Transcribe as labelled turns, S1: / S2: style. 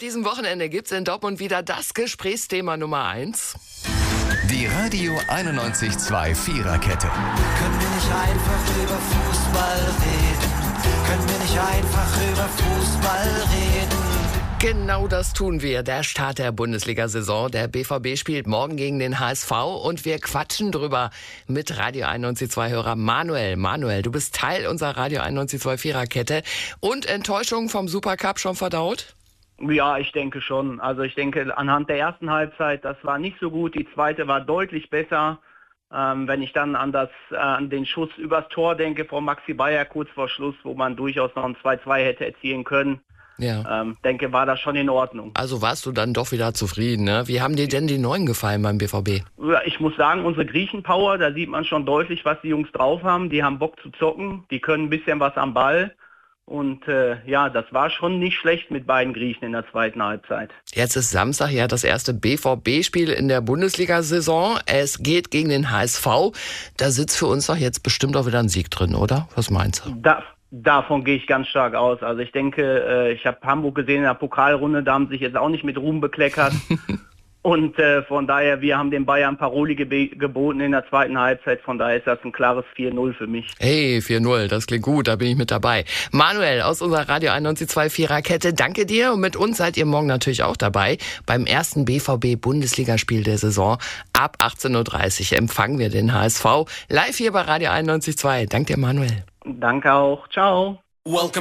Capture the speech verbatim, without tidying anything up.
S1: diesem Wochenende gibt's in Dortmund wieder das Gesprächsthema Nummer eins.
S2: Die Radio einundneunzig Komma zwei Viererkette.
S3: Können wir nicht einfach über Fußball reden? Können wir nicht einfach über Fußball reden?
S1: Genau das tun wir. Der Start der Bundesliga-Saison. Der B V B spielt morgen gegen den H S V und wir quatschen drüber mit Radio einundneunzig Komma zwei-Hörer Manuel. Manuel, du bist Teil unserer Radio einundneunzig Komma zwei Viererkette. Und Enttäuschung vom Supercup schon verdaut?
S4: Ja, ich denke schon. Also ich denke, anhand der ersten Halbzeit, das war nicht so gut. Die zweite war deutlich besser. Ähm, wenn ich dann an das, äh, an den Schuss übers Tor denke von Maxi Bayer kurz vor Schluss, wo man durchaus noch ein zwei zwei hätte erzielen können.
S1: Ja.
S4: Ähm, denke, war das schon in Ordnung.
S1: Also warst du dann doch wieder zufrieden, ne? Wie haben dir denn die Neuen gefallen beim B V B?
S4: Ja, ich muss sagen, unsere Griechenpower, da sieht man schon deutlich, was die Jungs drauf haben. Die haben Bock zu zocken, die können ein bisschen was am Ball. Und äh, ja, das war schon nicht schlecht mit beiden Griechen in der zweiten Halbzeit.
S1: Jetzt ist Samstag ja das erste B V B-Spiel in der Bundesliga-Saison. Es geht gegen den H S V. Da sitzt für uns doch jetzt bestimmt auch wieder ein Sieg drin, oder? Was meinst du?
S4: Da, davon gehe ich ganz stark aus. Also ich denke, äh, ich habe Hamburg gesehen in der Pokalrunde, da haben sich jetzt auch nicht mit Ruhm bekleckert. Und äh, von daher, wir haben den Bayern Paroli gebe- geboten in der zweiten Halbzeit. Von daher ist das ein klares vier null für mich.
S1: Hey, vier null, das klingt gut, da bin ich mit dabei. Manuel aus unserer Radio einundneunzig Komma zwei Viererkette, danke dir. Und mit uns seid ihr morgen natürlich auch dabei. Beim ersten B V B-Bundesligaspiel der Saison. Ab achtzehn Uhr dreißig empfangen wir den H S V live hier bei Radio einundneunzig Komma zwei. Danke dir, Manuel.
S4: Danke auch. Ciao.
S3: Welcome